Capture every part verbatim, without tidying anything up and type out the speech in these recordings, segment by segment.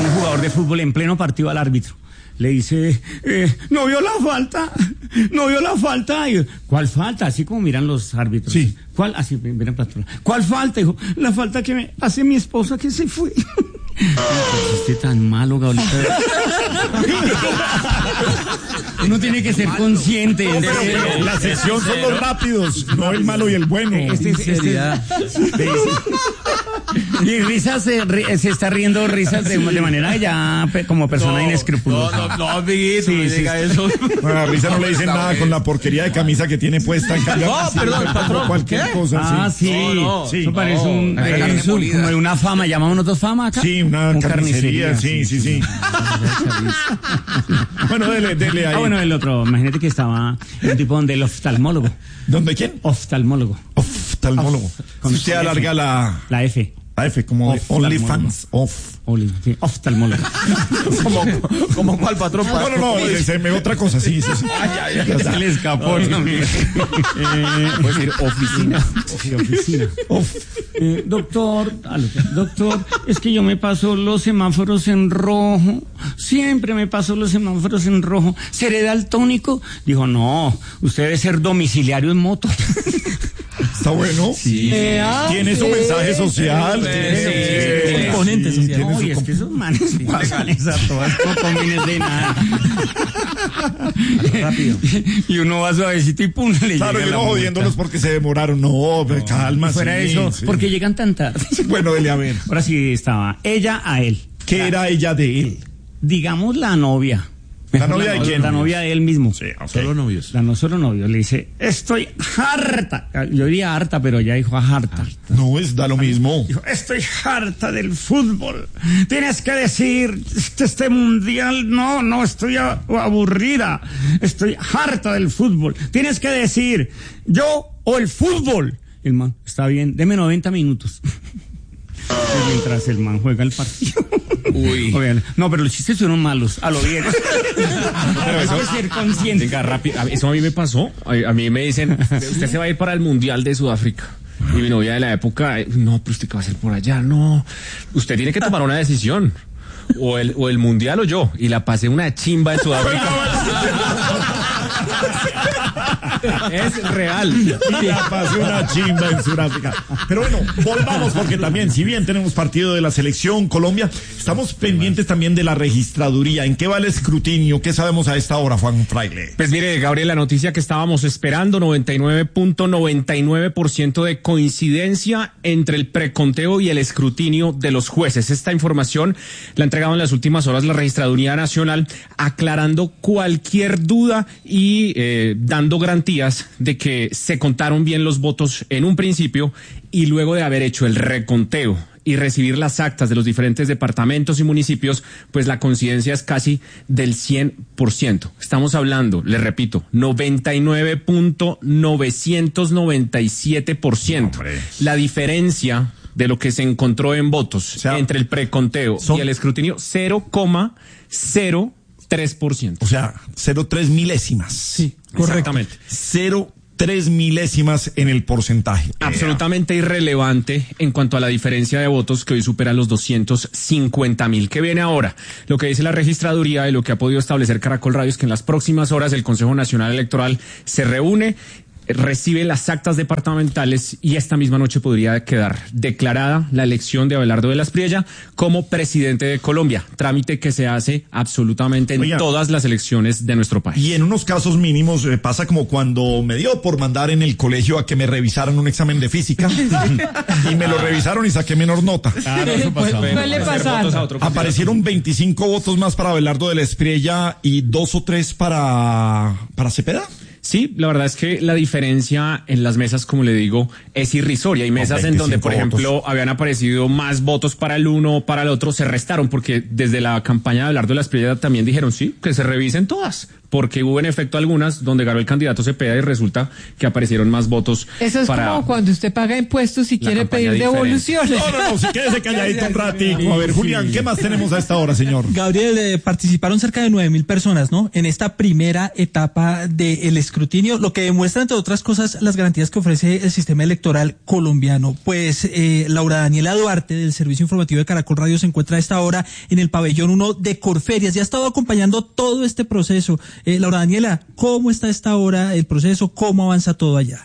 un jugador de fútbol en pleno partido al árbitro. Le dice, eh, no vio la falta, no vio la falta. Y, ¿cuál falta? Así como miran los árbitros. Sí. ¿Cuál? Así miran patrón. ¿Cuál falta? Dijo, la falta que me hace mi esposa que se fue. Usted tan malo, Gabriel. Uno tiene que ser consciente. No, pero la sección son los rápidos, no el malo y el bueno. Este, este, este, y risas, se, se está riendo risas de, de manera ya como persona no, inescrupulosa. No, no, no, amiguito, sí, no sí, diga sí. eso. Bueno, a Risa no le dicen nada con la porquería de camisa que tiene puesta en cambio. No, perdón, patrón, cualquier ¿qué? cosa. Ah, sí. sí, No, no, sí. sí. Eso parece No, un, una eh, carne eso, molida. como de una fama, llamamos nosotros fama acá. Sí, una Un carnicería, sí, sí, sí. Bueno, dele, dele ahí. Ah, bueno, el otro, imagínate que estaba un tipo donde el oftalmólogo. ¿Dónde quién? Oftalmólogo. Oftalmólogo. Con- Si usted con alarga F. la, La F. la F como de Oftalmólogo. OnlyFans. Off. Oli, sí, oftalmólogo. ¿Cómo, cómo cuál patrón? No, no, no, se, se me otra cosa, sí, sí, sí. Se le escapó. ¿no? Eh, Puedes decir oficina. sí, oficina. Off. Eh, doctor, aló, doctor, es que yo me paso los semáforos en rojo. Siempre me paso los semáforos en rojo. ¿Seré daltónico? Dijo, no, usted debe ser domiciliario en moto. Está bueno. Sí. Eh, ah, Tiene su sí. mensaje social. Sí, tiene, sí, eh, sí, componentes sí, sociales. tiene No, su y es comp- que esos manes pasan esa todas, no combines de nada. Rápido. Y uno va suavecito y pum, le Claro, llega yo la no multa. jodiéndolos porque se demoraron. No, pero calma. Y fuera de sí, eso, sí. porque llegan tan tarde. Bueno, dele a ver. Ahora sí estaba ella a él. ¿Qué era ella de él? Digamos la novia. ¿La novia de quién? La novia de él mismo. Sí, ok. Solo novios. La no solo novio. Le dice, estoy harta. Yo diría harta, pero ella dijo harta. No, es da lo mismo. Dijo, estoy harta del fútbol. Tienes que decir, este, este mundial, no, no, estoy a- aburrida. Estoy harta del fútbol. Tienes que decir, yo o el fútbol. El man, está bien, deme noventa minutos. Y mientras el man juega el partido. Uy. Oigan, no, pero los chistes fueron malos, a lo bien. Hay que ser consciente. Venga, rápido. A- Eso a mí me pasó. A, a mí me dicen, usted se va a ir para el Mundial de Sudáfrica. Y mi novia de la época, eh, no, pero usted qué va a hacer por allá, no. Usted tiene que tomar una decisión. O el, o el Mundial o yo. Y la pasé una chimba en Sudáfrica. Es real. Y la pasé una chimba en Sudáfrica. Pero bueno, volvamos porque también, si bien tenemos partido de la selección Colombia, estamos pendientes también de la registraduría. ¿En qué va el escrutinio? ¿Qué sabemos a esta hora, Juan Fraile? Pues mire, Gabriel, la noticia que estábamos esperando, noventa y nueve punto noventa y nueve por ciento de coincidencia entre el preconteo y el escrutinio de los jueces. Esta información la ha entregado en las últimas horas la Registraduría Nacional, aclarando cualquier duda y eh, dando garantías de que se contaron bien los votos en un principio y luego de haber hecho el reconteo y recibir las actas de los diferentes departamentos y municipios, pues la coincidencia es casi del cien por ciento. Estamos hablando, le repito, noventa y nueve punto novecientos noventa y siete por ciento. Hombre. La diferencia de lo que se encontró en votos O sea, entre el preconteo son- y el escrutinio, cero coma cero tres por ciento. O sea, cero coma tres milésimas. Sí, exactamente. cero coma tres milésimas en el porcentaje. Absolutamente irrelevante en cuanto a la diferencia de votos que hoy supera los doscientos cincuenta mil. ¿Qué viene ahora? Lo que dice la registraduría y lo que ha podido establecer Caracol Radio es que en las próximas horas el Consejo Nacional Electoral se reúne, recibe las actas departamentales y esta misma noche podría quedar declarada la elección de Abelardo de la Espriella como presidente de Colombia, trámite que se hace absolutamente en Oiga, todas las elecciones de nuestro país. Y en unos casos mínimos eh, pasa como cuando me dio por mandar en el colegio a que me revisaran un examen de física y me lo revisaron y saqué menor nota. Claro, eso pasó. Suele pasar. Aparecieron veinticinco votos más para Abelardo de la Espriella y dos o tres para, para Cepeda. Sí, la verdad es que la diferencia en las mesas, como le digo, es irrisoria. Hay mesas en donde, por veinticinco ejemplo, habían aparecido más votos para el uno o para el otro, se restaron, porque desde la campaña de Abelardo de la Espriella también dijeron, sí, que se revisen todas, porque hubo en efecto algunas donde ganó el candidato Cepeda y resulta que aparecieron más votos. Eso es para como cuando usted paga impuestos y quiere pedir campaña devoluciones. No, no, no, si quédese calladito un ratico. A ver, Julián, ¿qué más tenemos a esta hora, señor? Gabriel, eh, participaron cerca de nueve mil personas, ¿no? En esta primera etapa del escrutinio, lo que demuestra, entre otras cosas, las garantías que ofrece el sistema electoral colombiano. Pues eh, Laura Daniela Duarte, del Servicio Informativo de Caracol Radio, se encuentra a esta hora en el pabellón uno de Corferias y ha estado acompañando todo este proceso. Eh, Laura Daniela, ¿cómo está a esta hora el proceso? ¿Cómo avanza todo allá?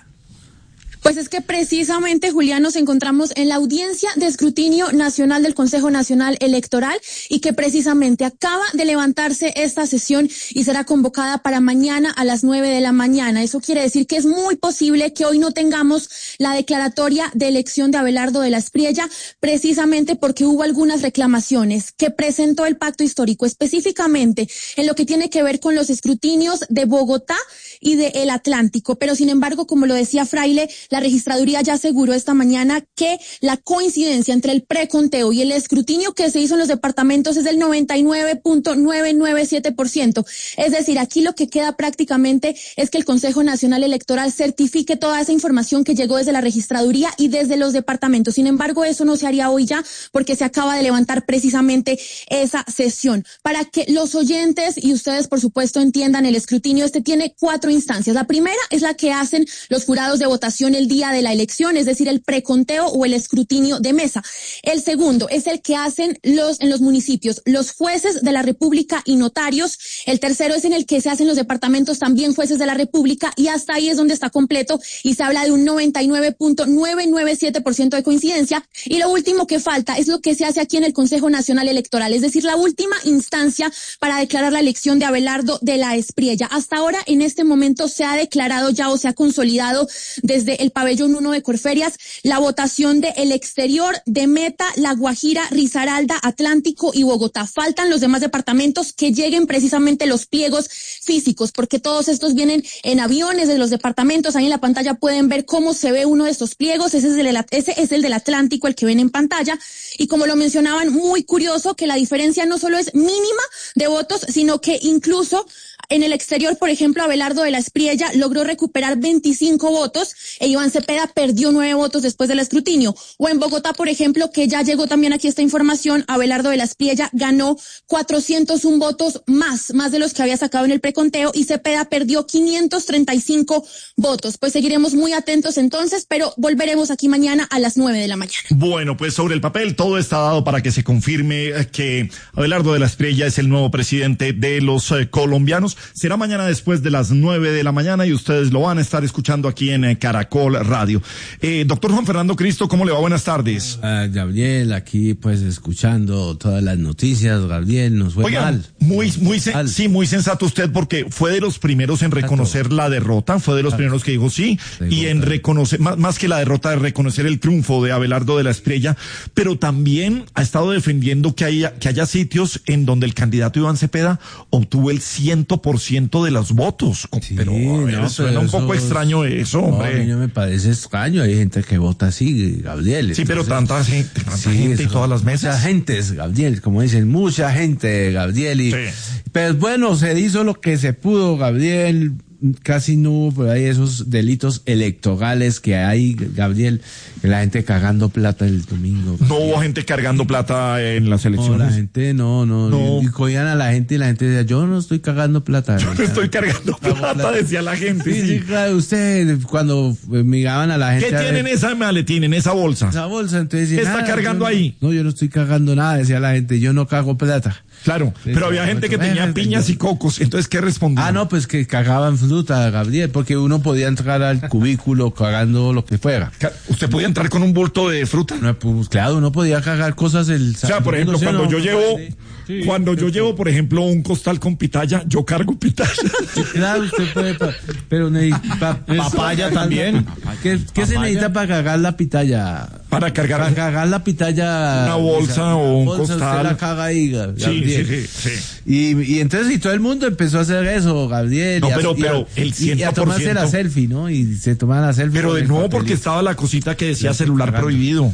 Pues es que precisamente, Julián, nos encontramos en la audiencia de escrutinio nacional del Consejo Nacional Electoral y que precisamente acaba de levantarse esta sesión y será convocada para mañana a las nueve de la mañana. Eso quiere decir que es muy posible que hoy no tengamos la declaratoria de elección de Abelardo de la Espriella, precisamente porque hubo algunas reclamaciones que presentó el Pacto Histórico, específicamente en lo que tiene que ver con los escrutinios de Bogotá y de El Atlántico. Pero sin embargo, como lo decía Fraile, la registraduría ya aseguró esta mañana que la coincidencia entre el preconteo y el escrutinio que se hizo en los departamentos es del noventa y nueve punto novecientos noventa y siete por ciento. Es decir, aquí lo que queda prácticamente es que el Consejo Nacional Electoral certifique toda esa información que llegó desde la registraduría y desde los departamentos. Sin embargo, eso no se haría hoy ya porque se acaba de levantar precisamente esa sesión. Para que los oyentes y ustedes, por supuesto, entiendan el escrutinio, este tiene cuatro instancias. La primera es la que hacen los jurados de votación el día de la elección, es decir, el preconteo o el escrutinio de mesa. El segundo es el que hacen los en los municipios, los jueces de la República y notarios. El tercero es en el que se hacen los departamentos, también jueces de la República, y hasta ahí es donde está completo y se habla de un noventa y nueve punto novecientos noventa y siete por ciento de coincidencia. Y lo último que falta es lo que se hace aquí en el Consejo Nacional Electoral, es decir, la última instancia para declarar la elección de Abelardo de la Espriella. Hasta ahora, en este momento, se ha declarado ya o se ha consolidado desde el pabellón uno de Corferias la votación de El Exterior, de Meta, La Guajira, Risaralda, Atlántico y Bogotá. Faltan los demás departamentos que lleguen precisamente los pliegos físicos, porque todos estos vienen en aviones de los departamentos. Ahí en la pantalla pueden ver cómo se ve uno de estos pliegos. Ese es el, ese es el del Atlántico, el que ven en pantalla. Y como lo mencionaban, muy curioso que la diferencia no solo es mínima de votos, sino que incluso en El Exterior, por ejemplo, Abelardo de la Espriella logró recuperar veinticinco votos e Iván Cepeda perdió nueve votos después del escrutinio. O en Bogotá, por ejemplo, que ya llegó también aquí esta información, Abelardo de la Espriella ganó cuatrocientos uno votos más, más de los que había sacado en el preconteo, y Cepeda perdió quinientos treinta y cinco votos. Pues seguiremos muy atentos entonces, pero volveremos aquí mañana a las nueve de la mañana. Bueno, pues sobre el papel todo está dado para que se confirme que Abelardo de la Espriella es el nuevo presidente de los eh, colombianos. Será mañana después de las nueve de la mañana y ustedes lo van a estar escuchando aquí en eh, Caracol Radio. Eh, doctor Juan Fernando Cristo, ¿cómo le va? Buenas tardes. Uh, Gabriel, aquí pues escuchando todas las noticias. Gabriel, nos fue Oiga, mal. Muy, muy, sen- mal. sí, muy sensato usted, porque fue de los primeros en reconocer la derrota, fue de los primeros que dijo sí, y en reconocer, más, más que la derrota, de reconocer el triunfo de Abelardo de la Espriella, pero también ha estado defendiendo que haya, que haya sitios en donde el candidato Iván Cepeda obtuvo el cien por ciento de los votos. Sí, pero a ver, no, suena pero un poco eso- extraño eso, No, a hombre. mí no me parece extraño. Hay gente que vota así, Gabriel. Sí, pero Entonces, tanta gente, tanta sí, gente y eso- todas las mesas. Mucha gente, Gabriel, como dicen, mucha gente, Gabriel. Y, Sí. Pero bueno, se hizo lo que se pudo, Gabriel. Casi no hubo por ahí esos delitos electorales que hay, Gabriel, que la gente cagando plata el domingo. No hubo gente cargando plata en las No, elecciones. la gente no, no, No. Y, y cogían a la gente y la gente decía, yo no estoy cagando plata. Yo no estoy cargando Cago plata, plata. decía la gente. Sí, sí. sí, claro, usted cuando eh, miraban a la gente. ¿Qué a tiene en ver, esa maletín, en esa bolsa? esa bolsa? Entonces ¿Qué decían, está "Ah, cargando yo no- ahí?" No, yo no estoy cagando nada, decía la gente, yo no cago plata. Claro, Sí, pero había sí, gente que bueno, tenía bueno, piñas yo- y cocos, entonces ¿qué respondía? Ah, no, pues que cagaban fruta, Gabriel, porque uno podía entrar al cubículo cagando lo que fuera. Ca- Usted podía entrar con un bulto de fruta. No, pues, claro, uno podía cagar cosas el O sea, por ejemplo, cuando yo llevo, cuando yo llevo, por ejemplo, un costal con pitaya, yo cargo pitaya. Claro, usted puede, pa- pero necesita Papaya también. ¿Qué, qué se necesita para cagar la pitaya? Para cargar. Para cagar la pitaya. Una bolsa o un costal. Usted la caga ahí, Sí, Gabriel. sí, sí, sí. Y, y entonces, y todo el mundo empezó a hacer eso, Gabriel. No, y a- pero- y a- pero el y- y a cien por tomarse la ciento. selfie, ¿no? Y se tomaban la selfie. Pero con de el nuevo porque papelito. estaba la cosita que decía Ya, celular cagando. prohibido.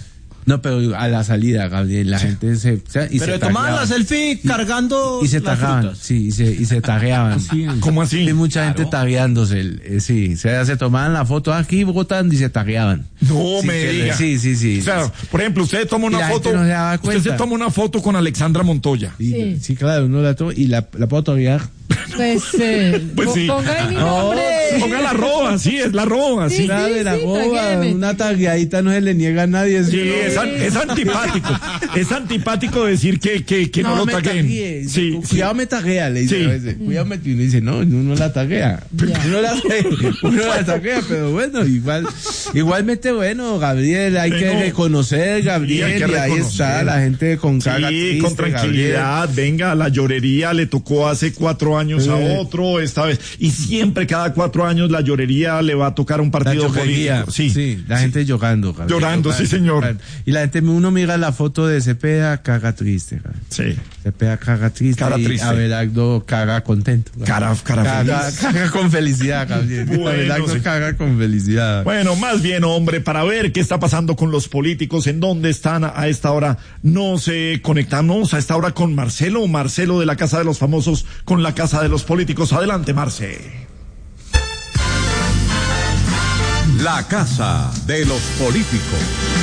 No, pero a la salida, Gabriel, la sí. gente se... O sea, y pero se tomaban la selfie cargando Y, y se tagueaban, sí, y se, y se tagueaban. ¿Cómo así? Hay mucha claro. gente tagueándose, eh, sí. Se, se tomaban la foto aquí, votando y se tagueaban. No sí, me diga. Sí, sí, sí. O sea, por ejemplo, usted toma una foto... No se daba cuenta. Usted se toma una foto con Alexandra Montoya. Sí, Sí. sí claro, uno la toma y la, la puedo taguear. Pues, eh, Pues sí. ponga ahí mi nombre. No, ponga la arroba, sí, es la arroba, sí. Sí, Claro, de la sí, boba, taguéame. una tagueadita no se le niega a nadie. Sí, es, an- es antipático. Es antipático decir que, que, que no, no lo me taguen. taguee. Sí, Cuidado sí. me taguea, le dice Sí. a veces. Cuidado me, y uno dice, no, uno la taguea. Uno la, uno la taguea, pero bueno, igual, igualmente bueno, Gabriel, hay Tengo- que reconocer, Gabriel, Sí, hay que y ahí reconocer. está la gente con cara Sí, triste, con tranquilidad, Gabriel. venga, la llorería le tocó hace cuatro años Sí. a otro, esta vez, y siempre cada cuatro años la llorería le va a tocar a un La partido choquería, político. Sí, sí, la gente llorando, Gabriel. Llorando, sí, señor. llorando. Y la gente, uno mira la foto de Cepeda, caga triste, Gabriel. sí. Cepeda caga triste, Cara y triste. Abelardo caga contento. Cara- cara caga, feliz. caga con felicidad, Gabriel. Bueno, Abelardo sí. caga con felicidad. Bueno, más bien, hombre, para ver qué está pasando con los políticos, en dónde están a esta hora, nos eh, conectamos a esta hora con Marcelo, Marcelo de la Casa de los Famosos, con la Casa de los Políticos. Adelante, Marce. La Casa de los Políticos.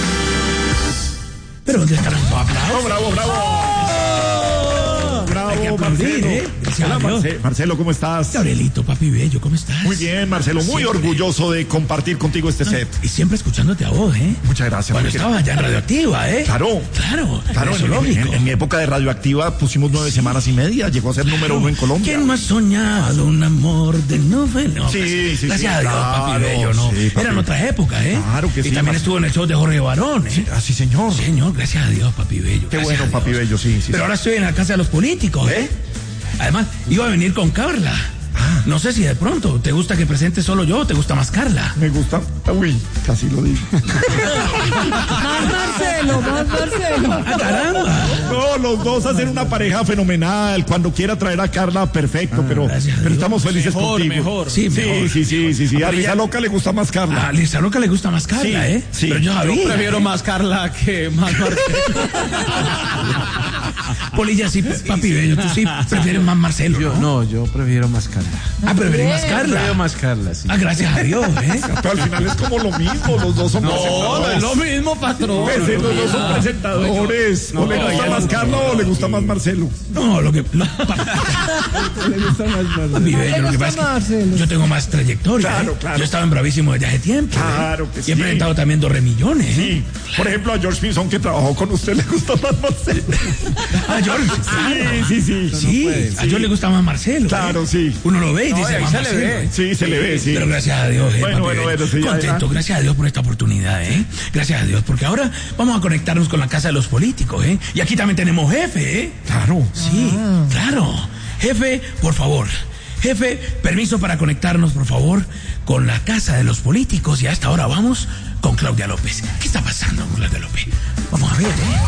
Pero ¿dónde están los aplausos? ¡Oh, bravo, bravo! Hay que Bravo, aplaudir, Marcelo. ¿eh? Gracias Hola, a Dios. Marce- Marcelo, ¿cómo estás? Gabrielito, papi bello, ¿cómo estás? Muy bien, Marcelo, muy Siempre. orgulloso de compartir contigo este set. Y siempre escuchándote a vos, ¿eh? Muchas gracias. Cuando porque- estaba ya en Radioactiva, ¿eh? Claro. Claro, Claro, eso en, es lógico. en- en mi época de Radioactiva pusimos nueve semanas y media, llegó a ser número uno en Colombia. ¿Quién no ha soñado un amor de novela? No, Sí, gracias, sí, gracias sí, a Dios, claro, papi bello, ¿no? sí, papi. Eran otra época, ¿eh? Claro que y sí, Y también papi. estuvo en el show de Jorge Barón, ¿eh? Ah, sí, señor. Señor, gracias a Dios, papi bello. Qué gracias bueno, a Dios. papi bello, sí, sí. Pero sí. ahora estoy en la casa de los políticos, ¿eh? Además, iba a venir con Carla. No sé si de pronto te gusta que presente solo yo o te gusta más Carla. Me gusta. Uy, casi lo digo. Más Marcelo, más Marcelo. ¡Ah, caramba! No, los dos hacen una pareja fenomenal. Cuando quiera traer a Carla, perfecto, pero, gracias a pero Dios. estamos felices Mejor, contigo. mejor. Sí, Sí, mejor. sí, sí, sí, sí. Ah, A pero Risa ya- Loca le gusta más A Carla. Lisa Loca le gusta más Carla, Sí, ¿eh? sí. Pero yo sabía. Yo prefiero más Carla que más Marcelo. Polilla, sí, papi bello, tú sí prefieres más Marcelo, Yo, ¿no? no, yo prefiero más Carla. Ah, prefieres más Prefiero Carla. más Carla, sí. Ah, gracias a Dios, ¿eh? Pero al final es como lo mismo, los dos son No, no es presentadores. lo mismo, patrón. Pues, No, los no, dos son no. presentadores. ¿O le no, gusta ya más no. Carla o le gusta más Marcelo? No, lo que... Lo, pa- Le gusta más Carla. papi bello, lo que gusta pasa es Marcelo? que yo tengo más trayectoria, Claro, ¿eh? claro. Yo estaba en Bravísimo desde hace tiempo, ¿eh? Claro que Y sí. he presentado también dos remillones, ¿eh? Sí. Por ejemplo, a George Pinson, que trabajó con usted, le gusta más Marcelo. Ah, George, claro. Sí, sí, sí. Sí, a George le gusta más Marcelo. ¿eh? Claro, sí. Uno lo ve y dice ahí más se le Marcelo, ve. ¿eh? Sí, se le ve, sí. Pero gracias a Dios, eh, Bueno, papi bueno, bello. bueno, sí, Contento, adelante. gracias a Dios por esta oportunidad, ¿eh? Gracias a Dios, porque ahora vamos a conectarnos con la casa de los políticos, ¿eh? Y aquí también tenemos jefe, ¿eh? Claro. Sí, claro. Jefe, por favor. Jefe, permiso para conectarnos, por favor, con la casa de los políticos. Y a esta hora vamos con Claudia López. ¿Qué está pasando con Claudia López? Vamos a ver, ¿eh?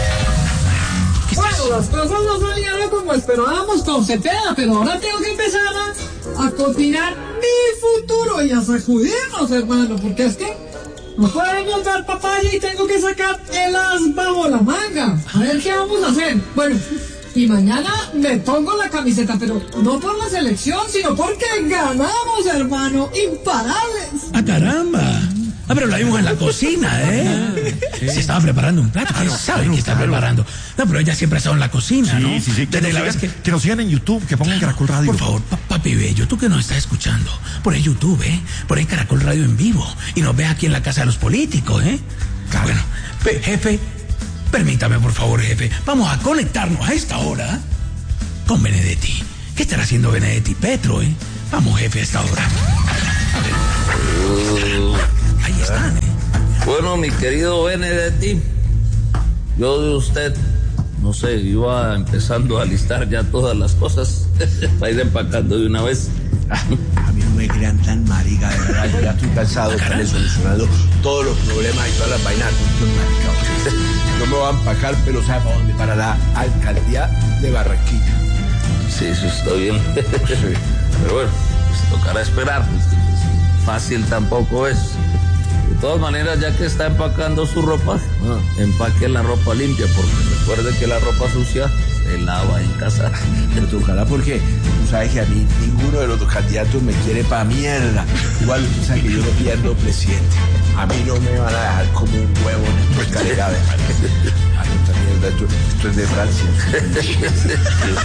¿Qué está Bueno, las cosas no salieron como esperábamos con Cepeda, pero ahora tengo que empezar a, a coordinar mi futuro y a sacudirnos, hermano, porque es que no podemos dar papaya y tengo que sacar el as bajo la manga. A ver qué vamos a hacer. Bueno, y mañana me pongo la camiseta, pero no por la selección, sino porque ganamos, hermano, imparables. ¡Ah, caramba! Ah, pero la vimos en la cocina, ¿eh? Se estaba preparando un plato. ¿Quién sabe qué está preparando? No, pero ella siempre ha estado en la cocina, ¿no? Sí, sí, sí. Que Desde nos, la vez sigan, que... que nos sigan en YouTube, que pongan Caracol Radio. Por favor, pa- papi bello, tú que nos estás escuchando, por ahí YouTube, ¿eh? Por ahí Caracol Radio en vivo. Y nos ves aquí en la casa de los políticos, ¿eh? Bueno, pe- jefe, permítame, por favor, jefe. Vamos a conectarnos a esta hora con Benedetti. ¿Qué estará haciendo Benedetti Petro, eh? Vamos, jefe, a esta hora. A ver. Ahí están, ¿eh? Bueno, mi querido Benedetti, yo de usted, no sé, iba empezando a listar ya todas las cosas para ir empacando de una vez. A mí no me crean tan marica, de verdad, yo ya estoy cansado de estarle solucionando todos los problemas y todas las vainas. No me van a empacar, pero ¿sabe para dónde? Para la alcaldía de Barranquilla. Sí, eso está bien. Pero bueno, pues tocará esperar. Fácil tampoco es. De todas maneras, ya que está empacando su ropa, ah. empaque la ropa limpia, porque recuerde que la ropa sucia se lava en casa. Pero tocará porque tú sabes que a mí ninguno de los dos candidatos me quiere pa' mierda. Igual tú sabes que yo no pierdo presidente. A mí no me van a dejar como un huevo en tu escalera de Ay, esta mierda, esto, esto es de Francia.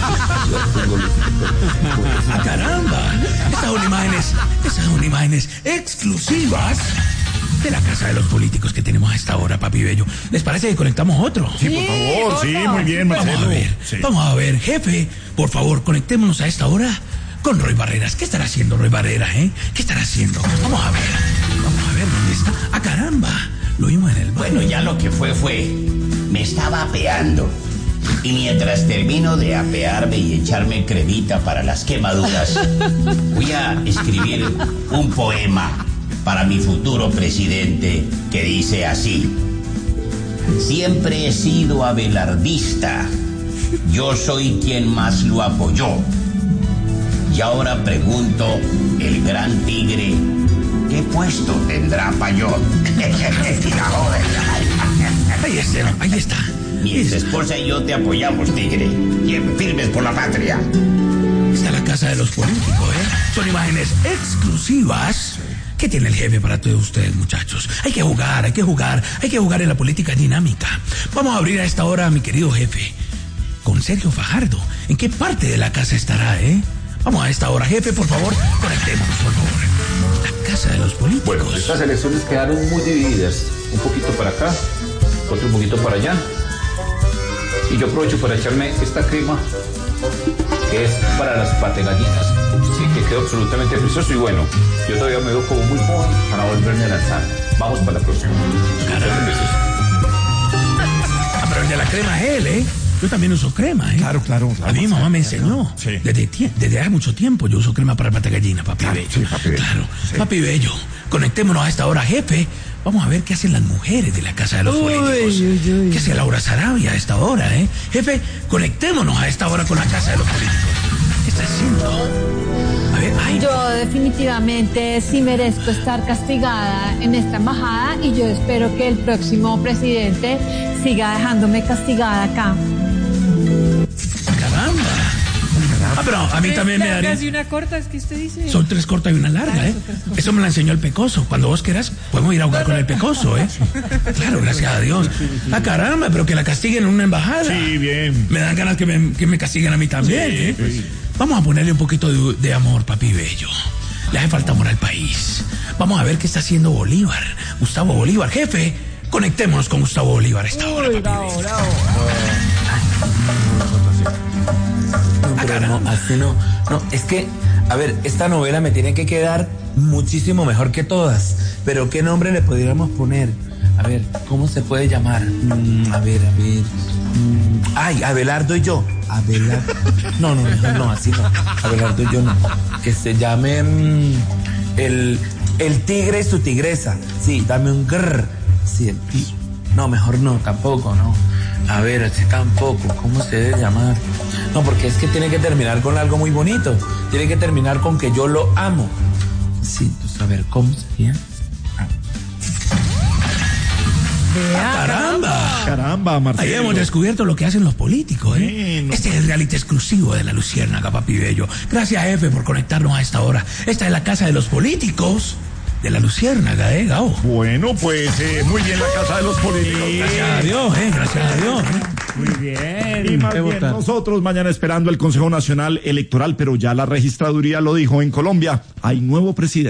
¡Ah, caramba! Estas son imágenes, estas son imágenes exclusivas de la casa de los políticos que tenemos a esta hora, papi bello. ¿Les parece que conectamos otro? Sí, por favor, sí, muy bien, Marcelo. Vamos a ver, sí. vamos a ver, jefe, por favor, conectémonos a esta hora con Roy Barreras. ¿Qué estará haciendo Roy Barreras, eh? ¿Qué estará haciendo? Vamos a ver, vamos a ver dónde está. ¡Ah, caramba! Lo vimos en el baño. Bueno, ya lo que fue, fue. Me estaba apeando. Y mientras termino de apearme y echarme cremita para las quemaduras, voy a escribir un poema para mi futuro presidente que dice así: siempre he sido abelardista, yo soy quien más lo apoyó. Y ahora pregunto, el gran tigre, ¿qué puesto tendrá Payón? Ahí está, ahí está. Mi ex esposa y yo te apoyamos, tigre. Bien firmes por la patria. Está la casa de los políticos, ¿eh? Son imágenes exclusivas. ¿Qué tiene el jefe para todos ustedes, muchachos? Hay que jugar, hay que jugar, hay que jugar en la política dinámica. Vamos a abrir a esta hora a mi querido jefe, con Sergio Fajardo. ¿En qué parte de la casa estará, eh? Vamos a esta hora, jefe, por favor, conectémonos, por favor. La casa de los políticos. Bueno, estas elecciones quedaron muy divididas. Un poquito para acá, otro un poquito para allá. Y yo aprovecho para echarme esta crema, que es para las pategallinas. Sí, que quedó absolutamente precioso. Y bueno, yo todavía me veo como muy joven para volverme a lanzar. Vamos para la próxima. Caramba. Ah, pero el de la crema es él, ¿eh? Yo también uso crema, ¿eh? Claro, claro. claro a mí mi mamá me enseñó. Sí. Desde, desde hace mucho tiempo yo uso crema para pata gallina, papi claro, bello. Sí, papi bello. Claro, sí. Papi bello. Conectémonos a esta hora, jefe. Vamos a ver qué hacen las mujeres de la casa de los uy, políticos. Uy, uy. ¿Qué hace Laura Sarabia a esta hora, eh? Jefe, conectémonos a esta hora con la casa de los políticos. ¿Qué está haciendo? A ver, ay. Yo definitivamente sí merezco estar castigada en esta embajada y yo espero que el próximo presidente siga dejándome castigada acá. Caramba. Ah, pero a mí también me daría. ¿Y una corta es que usted dice? Son tres cortas y una larga, ¿eh? Eso me la enseñó el Pecoso. Cuando vos quieras, podemos ir a jugar con el Pecoso, ¿eh? Claro, gracias a Dios. Ah, caramba, pero que la castiguen en una embajada. Sí, bien. Me dan ganas que me, que me castiguen a mí también, sí, ¿eh? Pues. Vamos a ponerle un poquito de, de amor, papi bello. Le hace falta amor al país. Vamos a ver qué está haciendo Bolívar. Gustavo Bolívar, jefe. Conectémonos con Gustavo Bolívar a esta hora, papi bello. No, pero no, así no. No, es que, a ver, esta novela me tiene que quedar muchísimo mejor que todas. Pero ¿qué nombre le podríamos poner? A ver, ¿cómo se puede llamar? Mm, a ver, a ver. Mm, ay, Abelardo y yo. Abelardo. No, no, no, no, así no. Abelardo y yo no. Que se llame mm, el, el tigre y su tigresa. Sí, dame un grrr. Sí, el pi. No, mejor no, tampoco, no. A ver, así tampoco. ¿Cómo se debe llamar? No, porque es que tiene que terminar con algo muy bonito. Tiene que terminar con que yo lo amo. Sí, pues a ver, ¿cómo sería? Ah. ¡Ah, caramba! Caramba, Marcelo. Ahí hemos descubierto lo que hacen los políticos, ¿eh? Sí, no. Este es el reality exclusivo de La Luciérnaga, papi bello. Gracias, jefe, por conectarnos a esta hora. Esta es la casa de los políticos de La Luciérnaga, ¿eh, Gao? Bueno, pues eh, muy bien la casa de los políticos. Gracias a Dios, ¿eh? Gracias a Dios. ¿eh? Muy bien. Y más bien nosotros mañana esperando el Consejo Nacional Electoral, pero ya la registraduría lo dijo en Colombia. Hay nuevo presidente.